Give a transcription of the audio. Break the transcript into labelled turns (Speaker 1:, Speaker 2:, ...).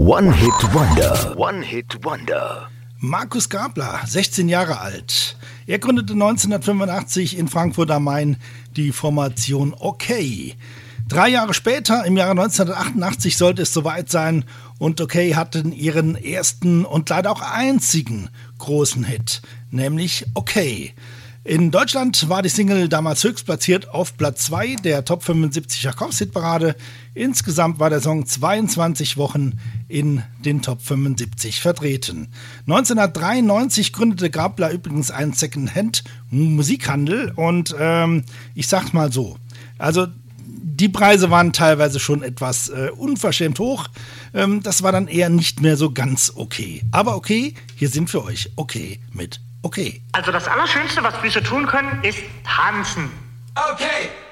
Speaker 1: One-Hit-Wonder. One-Hit-Wonder.
Speaker 2: Markus Gabler, 16 Jahre alt. Er gründete 1985 in Frankfurt am Main die Formation OK. 3 Jahre später, im Jahre 1988, sollte es soweit sein und OK hatten ihren ersten und leider auch einzigen großen Hit, nämlich OK. In Deutschland war die Single damals höchstplatziert auf Platz 2 der Top 75 Verkaufshitparade. Insgesamt war der Song 22 Wochen in den Top 75 vertreten. 1993 gründete Gabler übrigens einen Second-Hand-Musikhandel und ich sag's mal so, also die Preise waren teilweise schon etwas unverschämt hoch. Das war dann eher nicht mehr so ganz okay. Aber okay, hier sind für euch okay mit okay.
Speaker 3: Also das Allerschönste, was wir so tun können, ist tanzen.
Speaker 4: Okay.